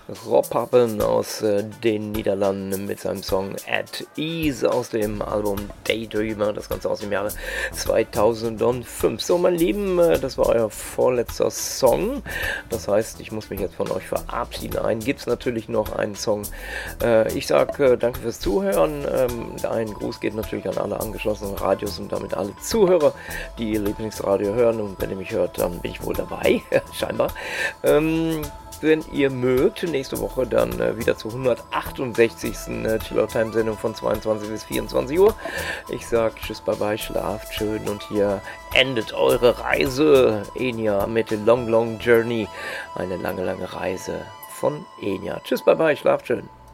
Rob Papen aus den Niederlanden mit seinem Song At Ease aus dem Album Daydreamer, das Ganze aus dem Jahre 2005. So, mein Lieben, das war euer vorletzter Song. Das heißt, ich muss mich jetzt von euch verabschieden. Einen gibt es natürlich noch, einen Song. Ich sage danke fürs Zuhören. Ein Gruß geht natürlich an alle angeschlossenen Radios und damit alle Zuhörer, die ihr Lieblingsradio hören. Und wenn ihr mich hört, dann bin ich wohl dabei, scheinbar. Wenn ihr mögt, nächste Woche dann wieder zur 168. Chill-Out-Time-Sendung von 22 bis 24 Uhr. Ich sag tschüss, bye bye, schlaft schön und hier endet eure Reise. Enya mit Long Long Journey. Eine lange, lange Reise von Enya. Tschüss, bye bye, schlaft schön.